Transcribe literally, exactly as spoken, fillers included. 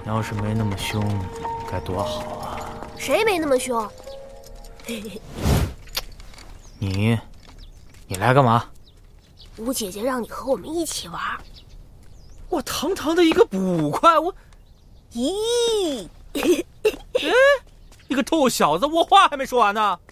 你要是没那么凶，该多好啊！ 谁没那么凶？ 你，你来干嘛？ 吴姐姐让你和我们一起玩。 我堂堂的一个捕快，我…… 咦？ 哎，你个臭小子，我话还没说完呢！